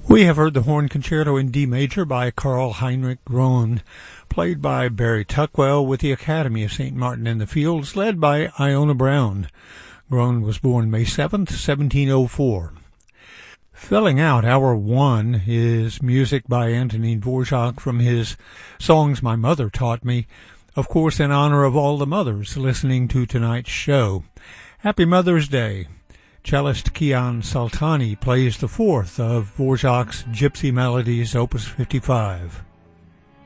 We have heard the Horn Concerto in D major by Karl Heinrich Grohn, played by Barry Tuckwell with the Academy of St. Martin in the Fields, led by Iona Brown. Grohn was born May 7th, 1704. Filling out Hour 1 is music by Antonin Dvorak from his Songs My Mother Taught Me, of course in honor of all the mothers listening to tonight's show. Happy Mother's Day. Cellist Kian Saltani plays the fourth of Dvorak's Gypsy Melodies, Opus 55.